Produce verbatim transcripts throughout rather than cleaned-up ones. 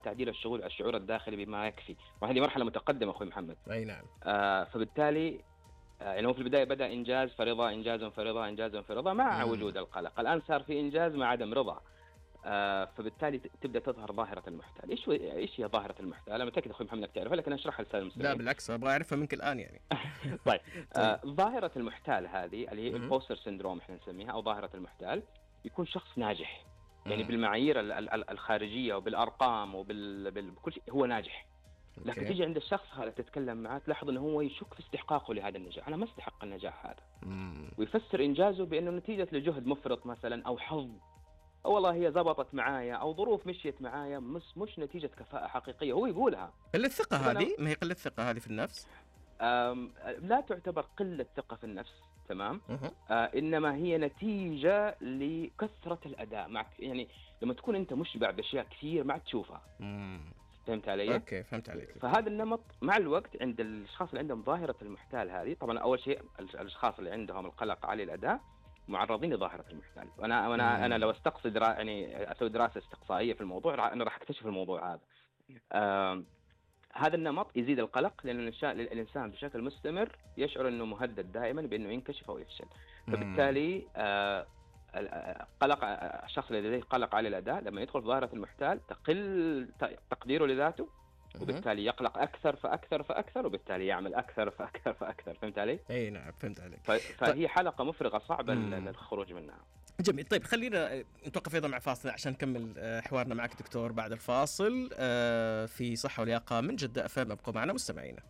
تعديل الشعور الشعور الداخلي بما يكفي، وهذه مرحله متقدمه اخوي محمد. اي نعم. آه فبالتالي آه يعني هو في البدايه بدا انجاز فرضا، انجاز فرضا، انجاز فرضا مع مم. وجود القلق. الان صار في انجاز مع عدم رضا. آه فبالتالي ت- تبدا تظهر ظاهره المحتال. ايش هو- ايش هي ظاهره المحتال؟ انا متاكد اخوي محمد انك تعرفها، لكن اشرحها للساده لا المستمعين. بالعكس ابغى اعرفها منك الان يعني. طيب. طيب. آه ظاهره المحتال هذه اللي هي مم. البوستر سيندروم احنا نسميها، او ظاهره المحتال، يكون شخص ناجح يعني مم. بالمعايير ال- ال- ال- الخارجيه وبالارقام وبال بال- بكل شيء هو ناجح. لكن أوكي. تيجي عند الشخص هذا تتكلم معاه تلاحظ انه هو يشك في استحقاقه لهذا النجاح. انا ما استحق النجاح هذا، مم. ويفسر انجازه بانه نتيجه لجهد مفرط مثلا، او حظ، أو والله هي زبطت معايا، او ظروف مشيت معايا، مش مش نتيجه كفاءه حقيقيه. هو يقولها. قلة الثقة طب أنا- هذه، ما هي قلة الثقة هذه في النفس؟ أم، لا تعتبر قله ثقه في النفس، تمام. مه. آه انما هي نتيجه لكثره الاداء معك. يعني لما تكون انت مشبع باشياء كثير ما عاد تشوفها. مم. فهمت علي؟ اوكي فهمت عليك. فهذا النمط مع الوقت عند الاشخاص اللي عندهم ظاهره المحتال هذه، طبعا اول شيء الاشخاص اللي عندهم القلق عالي الاداء معرضين لظاهره المحتال. وانا مم. انا انا لو استقصي درا يعني اسوي دراسه استقصائيه في الموضوع، راح- انا راح اكتشف الموضوع هذا. آم، هذا النمط يزيد القلق، لان الإنشاء- الانسان بشكل مستمر يشعر انه مهدد دائما بانه ينكشف او يفشل. مم. فبالتالي آه، ال- آه، قلق آه، الشخص الذي لديه قلق عالي الاداء لما يدخل في ظاهره المحتال تقل ت- تقديره لذاته، مه. وبالتالي يقلق اكثر فاكثر فاكثر، وبالتالي يعمل اكثر فاكثر فاكثر. فهمت علي؟ اي نعم فهمت عليك. ف- فهي حلقه مفرغه صعبه مم. ال- الخروج منها. جميل. طيب خلينا نتوقف ايضا مع فاصل عشان نكمل آه، حوارنا معك دكتور بعد الفاصل آه، في صحة ولياقة من جدة اف ام. ابقوا معنا مستمعينا.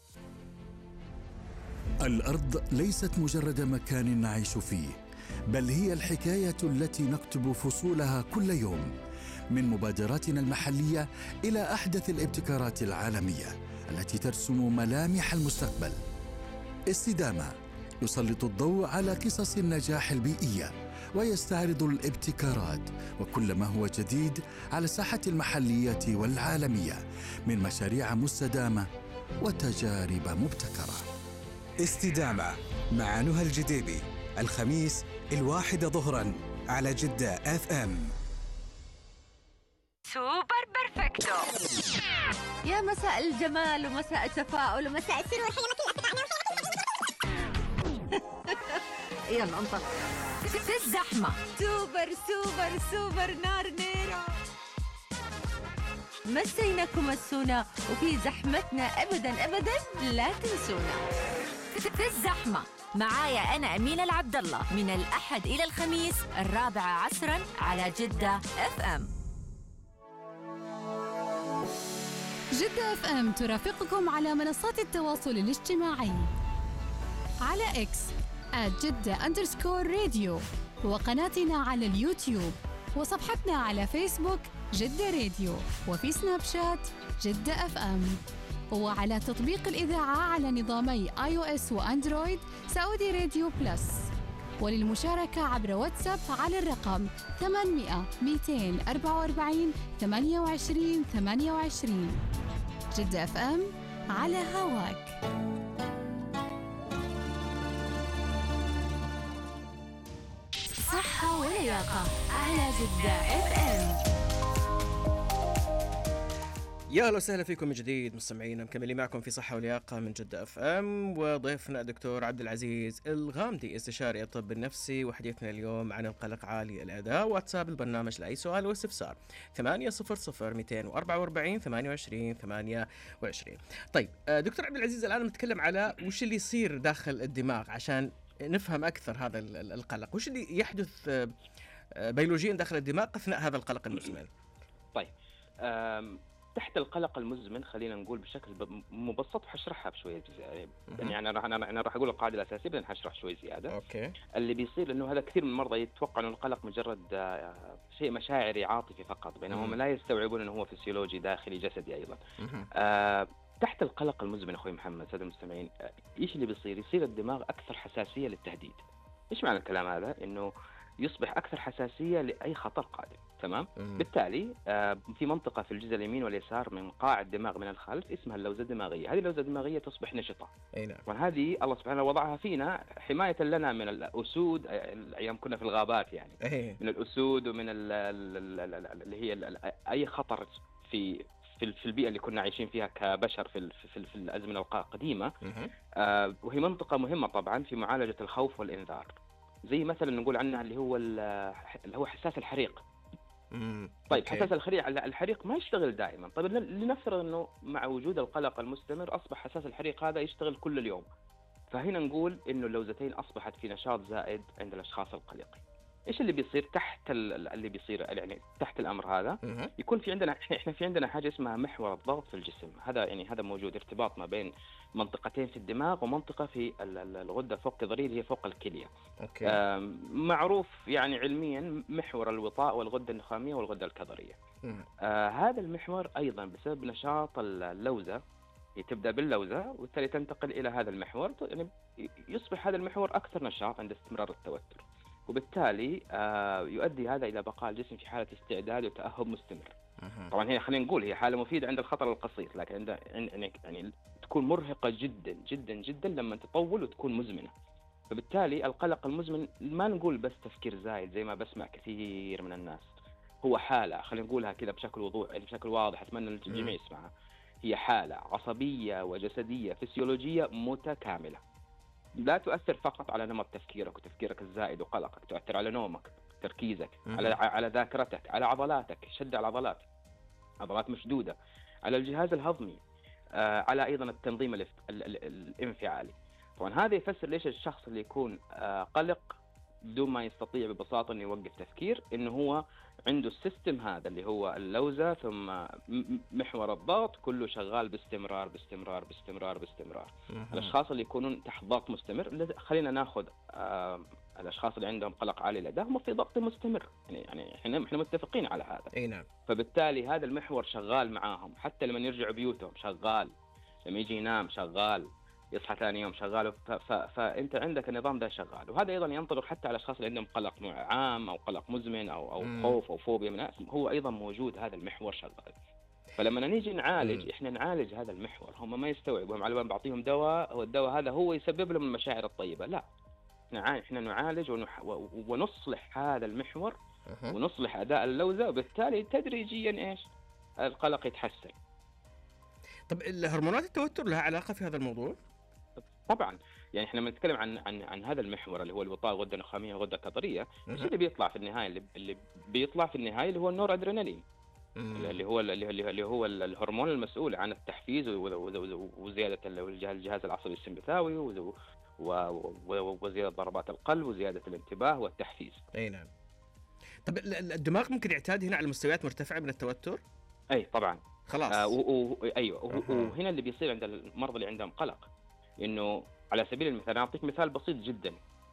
الأرض ليست مجرد مكان نعيش فيه، بل هي الحكاية التي نكتب فصولها كل يوم، من مبادراتنا المحلية إلى أحدث الابتكارات العالمية التي ترسم ملامح المستقبل. استدامة يسلط الضوء على قصص النجاح البيئية ويستعرض الابتكارات وكل ما هو جديد على الساحة المحلية والعالمية من مشاريع مستدامة وتجارب مبتكرة. استدامة مع نهى الجديبي، الخميس الواحدة ظهرا على جدة اف ام. سوبر بيرفكتو. يا مساء الجمال ومساء التفاؤل ومساء السرور. يلا انطلق. في الزحمة سوبر سوبر سوبر نار نيرة. مسيناكم السونا وفي زحمتنا أبدا أبدا لا تنسونا. في الزحمة معايا أنا أمينة العبد الله من الأحد إلى الخميس الرابعة عصرا على جدة اف ام. جدة اف ام ترافقكم على منصات التواصل الاجتماعي على اكس آت جدة أندرسكور راديو، وقناتنا على اليوتيوب، وصفحتنا على فيسبوك جدة راديو، وفي سناب شات جدة اف ام، وعلى تطبيق الإذاعة على نظامي آي أو إس وأندرويد سعودي راديو بلس. وللمشاركة عبر واتساب على الرقم ثمانمئة مئتين وأربعة وأربعين ثمانية وعشرين ثمانية وعشرين. جدة اف ام على هواك. صحة ولياقة على جدة اف ام. يا اهلا وسهلا فيكم من جديد مستمعينا، مكملين معكم في صحة ولياقة من جدة اف ام، وضيفنا دكتور عبد العزيز الغامدي استشاري الطب النفسي، وحديثنا اليوم عن القلق عالي الاداء. واتساب البرنامج لاي سؤال واستفسار ثمانية صفر صفر مئتين وأربعة وأربعين ثمانية وعشرين ثمانية وعشرين. طيب آه، دكتور عبد العزيز، الان نتكلم على وش اللي يصير داخل الدماغ عشان نفهم اكثر هذا ال- ال- القلق. وش اللي يحدث آه، آه، بيولوجيا داخل الدماغ اثناء هذا القلق المزمن؟ طيب. أم تحت القلق المزمن خلينا نقول بشكل ب- مبسط، وحشرحها بشويه زياده. يعني انا راح انا راح اقول القاعده الاساسيه بعدين حشرح شوي زياده. اوكي. اللي بيصير انه هذا كثير من المرضى يتوقع انه القلق مجرد آه، شيء مشاعري عاطفي فقط، بينما هم مم. لا يستوعبون انه هو فسيولوجي داخلي جسدي ايضا. مهم. آه، تحت القلق المزمن اخوي محمد ساده المستمعين، آه، ايش اللي بيصير؟ يصير الدماغ اكثر حساسيه للتهديد. ايش معنى الكلام هذا؟ انه يصبح اكثر حساسيه لاي خطر قادم، تمام؟ مم. بالتالي آه، في منطقه في الجزء اليمين واليسار من قاع الدماغ من الخلف اسمها اللوزه الدماغيه. هذه اللوزه الدماغيه تصبح نشطه، اي نعم. وهذه الله سبحانه وضعها فينا حمايه لنا من الاسود. آه، ايام كنا في الغابات يعني، ايه. من الاسود ومن ال- ال- ال- ال- اللي هي ال- اي خطر في في في البيئه اللي كنا عايشين فيها كبشر في ال- في, ال- في الازمنه الق- القديمه. مهم. آه، وهي منطقه مهمه طبعا في معالجه الخوف والانذار، زي مثلا نقول عنها اللي هو ال- اللي هو حساس الحريق. مم. طيب أوكي. حساس الحريق الحريق ما يشتغل دائما. طيب لن- لنفترض انه مع وجود القلق المستمر اصبح حساس الحريق هذا يشتغل كل اليوم، فهنا نقول انه اللوزتين اصبحت في نشاط زائد عند الاشخاص القلقين. ايش اللي بيصير تحت ال- اللي بيصير يعني تحت الامر هذا؟ مهم. يكون في عندنا احنا إحنا في عندنا حاجه اسمها محور الضغط في الجسم. هذا يعني هذا موجود ارتباط ما بين منطقتين في الدماغ ومنطقه في ال- ال- الغده الفوق كظريه اللي هي فوق الكليه. اوكي. آم، معروف يعني علميا محور الوطاء والغده النخاميه والغده الكظريه. مم. آه هذا المحور ايضا بسبب نشاط اللوزه، هي تبدا باللوزه وبالتالي تنتقل الى هذا المحور، يعني يصبح هذا المحور اكثر نشاط عند استمرار التوتر، وبالتالي آه يؤدي هذا الى بقاء الجسم في حاله استعداد وتاهب مستمر. مهم. طبعا هي خلينا نقول هي حاله مفيده عند الخطر القصير، لكن عند يعني يعني تكون مرهقه جدا جدا جدا لما تطول وتكون مزمنه. فبالتالي القلق المزمن ما نقول بس تفكير زايد زي ما بسمع كثير من الناس، هو حاله خلينا نقولها كذا بشكل وضوح بشكل واضح، اتمنى ان الجميع يسمعها. هي حاله عصبيه وجسديه فسيولوجيه متكامله، لا تؤثر فقط على نمط تفكيرك وتفكيرك الزائد وقلقك، تؤثر على نومك، تركيزك، مهم. على على ذاكرتك، على عضلاتك، شد العضلات، عضلات مشدوده، على الجهاز الهضمي، آه، على ايضا التنظيم الاف- ال- ال- الانفعالي. طبعا هذا يفسر ليش الشخص اللي يكون آه، قلق بدون ما يستطيع ببساطه انه يوقف تفكير، انه هو عنده السيستم هذا اللي هو اللوزه ثم م- م- محور الضغط كله شغال باستمرار باستمرار باستمرار باستمرار. مهم. الاشخاص اللي يكونون تحت ضغط مستمر، لذ- خلينا ناخذ آه، الاشخاص اللي عندهم قلق عالي الاداء هم في ضغط مستمر، يعني يعني احنا احنا متفقين على هذا. اي نعم. فبالتالي هذا المحور شغال معاهم حتى لما يرجعوا بيوتهم شغال، لما يجي ينام شغال، يصحى ثاني يوم شغال. ف... ف... فانت عندك النظام ده شغال، وهذا ايضا ينطبق حتى على الاشخاص اللي عندهم قلق عام او قلق مزمن او او مم. خوف او فوبيا من هو ايضا موجود، هذا المحور شغال. فلما نيجي نعالج مم. احنا نعالج هذا المحور، هم ما يستوعبوا، هم على بال بعطيهم دواء والدواء هذا هو يسبب لهم المشاعر الطيبه، لا نعالج احنا نعالج ونح... و... ونصلح هذا المحور مهم. ونصلح اداء اللوزه، وبالتالي تدريجيا ايش؟ القلق يتحسن. طب الهرمونات التوتر لها علاقه في هذا الموضوع؟ طبعا يعني احنا بنتكلم عن عن عن هذا المحور اللي هو الوطاء، الغده النخاميه والغده الكظريه، ايش مهم. اللي بيطلع في النهايه؟ اللي, اللي بيطلع في النهايه اللي هو النور ادرينالين، مم. اللي هو اللي اللي اللي هو الهرمون المسؤول عن التحفيز و- و- وزياده الجهاز الجهاز العصبي السمبثاوي و- و- و- وزياده ضربات القلب وزياده الانتباه والتحفيز. اي نعم. طب ال- ال- الدماغ ممكن يعتاد هنا على مستويات مرتفعه من التوتر؟ اي طبعا. خلاص. آه و- و- ايوه و- أها. وهنا اللي بيصير عند المرضى اللي عندهم قلق، انه على سبيل المثال اعطيك مثال بسيط جدا.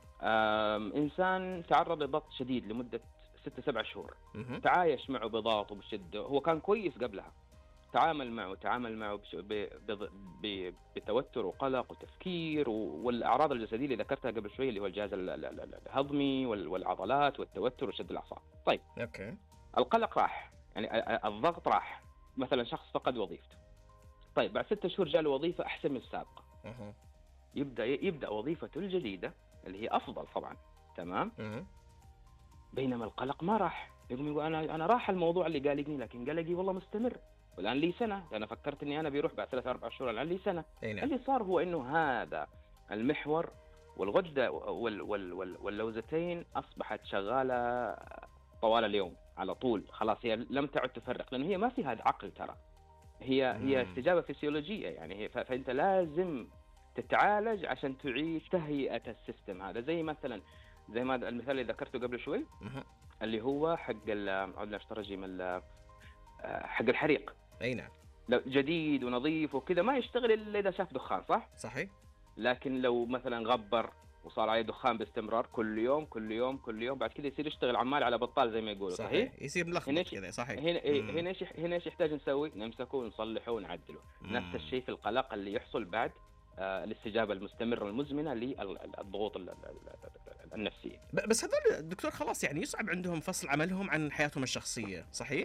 آم، انسان تعرض لضغط شديد لمده ستة سبعة شهور، مهم. تعايش معه بضغط وبشده، هو كان كويس قبلها، تعامل معه تعامل معه بش- ب- بض- ب- بتوتر وقلق وتفكير و- والاعراض الجسديه اللي ذكرتها قبل شوي اللي هو الجهاز ال- ال- ال- الهضمي وال- والعضلات والتوتر وشد الاعصاب. طيب اوكي. القلق راح، يعني ا- ا- الضغط راح، مثلا شخص فقد وظيفته، طيب بعد ستة شهور جاء له وظيفه احسن من السابقه، مهم. يبدا يبدا وظيفته الجديده اللي هي افضل طبعا، تمام، مهم. بينما القلق ما راح، يقوم يقول انا انا راح الموضوع اللي قالقني، لكن قلقي والله مستمر، والان لي سنه، انا فكرت اني انا بيروح بعد ثلاث اربع شهور، الان لي سنه. اي نعم. اللي صار هو انه هذا المحور والغده وال وال وال واللوزتين اصبحت شغاله طوال اليوم على طول، خلاص هي لم تعد تفرق، لانه هي ما فيها عقل ترى، هي هي مم. استجابه فسيولوجيه، يعني هي ف- فانت لازم تتعالج عشان تعيد تهيئه السيستم هذا، زي مثلا زي ما المثال اللي ذكرته قبل شوي مهم. اللي هو حق ال- عدنا اشترى رجيم ال- آه، حق الحريق، اي نعم. لو جديد ونظيف وكذا ما يشتغل الا اذا شاف دخان، صح؟ صحيح. لكن لو مثلا غبر وصار عليه دخان باستمرار كل يوم كل يوم كل يوم، بعد كذا يصير يشتغل عمال على بطال زي ما يقولوا، صحيح؟ صحيح. يصير ملخبط هنا كذا. صحيح. هنا إيه، مم. هنا ايش هنا ايش يحتاج نسوي؟ نمسكه ونصلحه ونعدله. مم. نفس الشيء في القلق اللي يحصل بعد آه الاستجابه المستمره المزمنه للضغوط ال- ال- ال- النفسيه. ب- بس هذول دكتور خلاص يعني يصعب عندهم فصل عملهم عن حياتهم الشخصيه، صحيح؟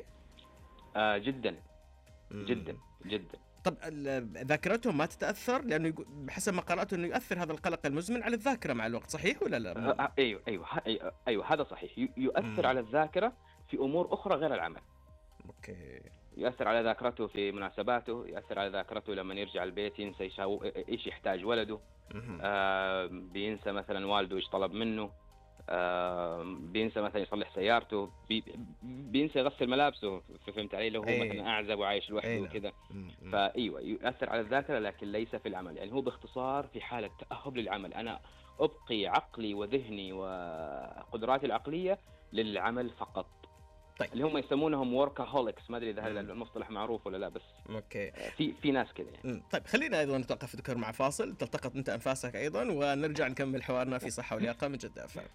آه جدا مم. جدا جدا. طب ال- ذاكرتهم ما تتاثر؟ لانه يقو- بحسب ما قرات انه يؤثر هذا القلق المزمن على الذاكره مع الوقت، صحيح ولا لا؟ آه آه، ايوه ايوه ه- ايوه ايوه هذا صحيح، ي- يؤثر مم. على الذاكره في امور اخرى غير العمل. اوكي. يؤثر على ذاكرته في مناسباته، يؤثر على ذاكرته لما يرجع البيت ينسى ايش يحتاج ولده، آه بينسى مثلا والده ايش طلب منه، آه بينسى مثلا يصلح سيارته، بي بينسى يغسل ملابسه، فهمت علي؟ لو هو أيه. مثلا اعزب وعايش لوحده أيه. وكذا. فايوه يؤثر على الذاكره لكن ليس في العمل. يعني هو باختصار في حاله تاهب للعمل، انا ابقي عقلي وذهني وقدراتي العقليه للعمل فقط. طيب. اللي هم يسمونهم وركهوليكس، ما ادري اذا هذا المصطلح معروف ولا لا، بس اوكي. في في ناس كذا يعني. مم. طيب خلينا ايضا نتوقف دكتور مع فاصل، تلتقط انت انفاسك ايضا ونرجع نكمل حوارنا في صحه ولياقه من جدة أف أم.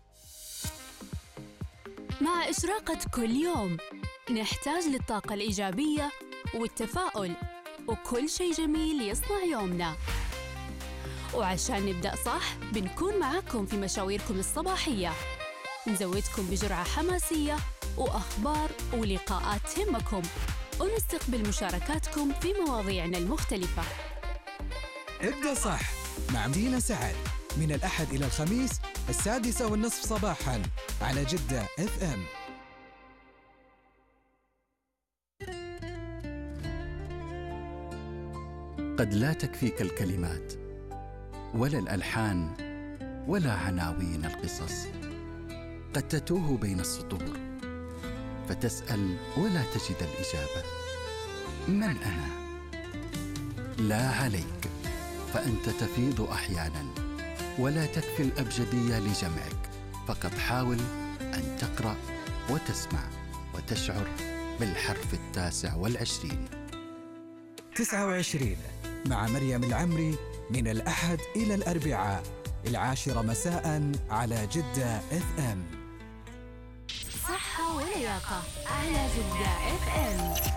مع إشراقة كل يوم نحتاج للطاقة الإيجابية والتفاؤل وكل شيء جميل يصنع يومنا. وعشان نبدأ صح بنكون معاكم في مشاويركم الصباحية، نزودكم بجرعة حماسية وأخبار ولقاءات تهمكم، ونستقبل مشاركاتكم في مواضيعنا المختلفة. ابدأ صح مع مدينة سعد من الأحد إلى الخميس السادسة والنصف صباحاً على جدة أف أم. قد لا تكفيك الكلمات ولا الألحان ولا عناوين القصص، قد تتوه بين السطور فتسأل ولا تجد الإجابة. من أنا؟ لا عليك، فأنت تفيض أحياناً ولا تكفي الأبجدية لجمعك، فقط حاول أن تقرأ وتسمع وتشعر بالحرف التاسع والعشرين. تسعة وعشرين مع مريم العمري من الأحد إلى الأربعاء العاشرة مساء على جدة أف أم. صحة ولياقة على جدة أف أم.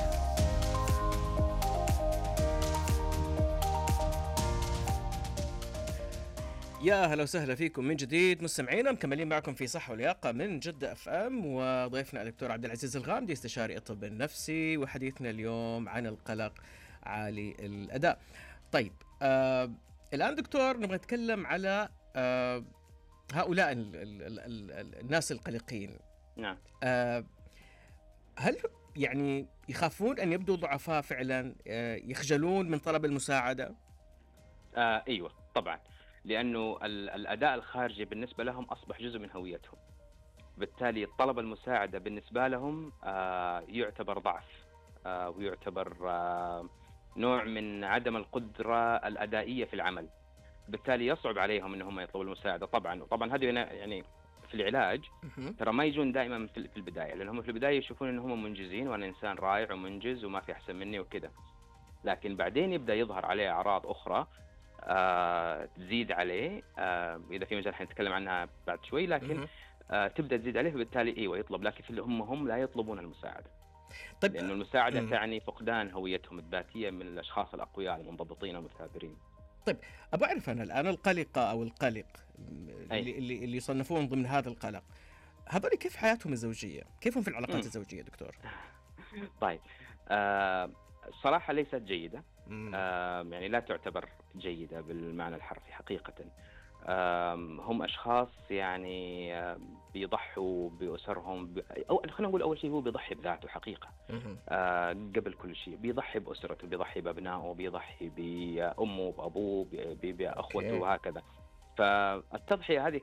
يا هلا وسهلا فيكم من جديد مستمعينا، مكملين معكم في صحة ولياقة من جدة أف أم، وضيفنا الدكتور عبد العزيز الغامدي استشاري الطب النفسي، وحديثنا اليوم عن القلق عالي الأداء. طيب آه الآن دكتور نبغى نتكلم على آه هؤلاء ال ال ال ال الناس القلقين. نعم. آه هل يعني يخافون أن يبدوا ضعفاء فعلا، آه يخجلون من طلب المساعدة؟ آه ايوه طبعا، لأنه الأداء الخارجي بالنسبة لهم أصبح جزء من هويتهم، بالتالي طلب المساعدة بالنسبة لهم آه يعتبر ضعف، آه ويعتبر آه نوع من عدم القدرة الأدائية في العمل، بالتالي يصعب عليهم أنهم يطلبوا المساعدة. طبعا طبعا هذه يعني في العلاج ترى ما يجون دائما في البداية، لأنهم في البداية يشوفون أنهم منجزين وأنا إنسان رائع ومنجز وما في أحسن مني وكذا، لكن بعدين يبدأ يظهر عليه أعراض أخرى آه، تزيد عليه، آه، إذا في مجال حنتكلم عنها بعد شوي، لكن آه، تبدأ تزيد عليه، فبالتالي إيوه يطلب، لكن في هم هم لا يطلبون المساعدة. طيب. لأنه المساعدة مم. تعني فقدان هويتهم الذاتية من الأشخاص الأقوياء المنضبطين والمثابرين. طيب أبغى أعرف أنا الآن القلقة أو القلق اللي, اللي اللي يصنفون ضمن هذا القلق، هذول كيف حياتهم الزوجية؟ كيف هم في العلاقات مم. الزوجية دكتور؟ طيب آه، الصراحة ليست جيدة، آه، يعني لا تعتبر جيدة بالمعنى الحرفي حقيقة. هم أشخاص يعني بيضحوا بأسرهم ب... أو خلينا نقول أول شيء هو بيضحي بذاته حقيقة، آه قبل كل شيء بيضحي بأسرته، بيضحي بأبنائه، بيضحي بأمه بأبوه بأخوته وهكذا. فالتضحية هذه